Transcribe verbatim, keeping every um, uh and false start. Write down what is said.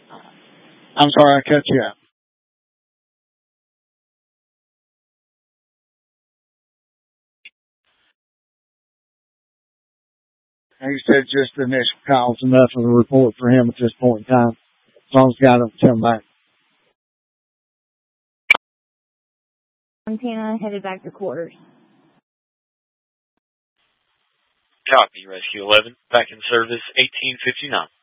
I'm sorry I cut you out. He said just the initial call's enough of a report for him at this point in time. As long as the guy don't come back. Montana headed back to quarters. Copy, Rescue eleven. Back in service, eighteen fifty-nine.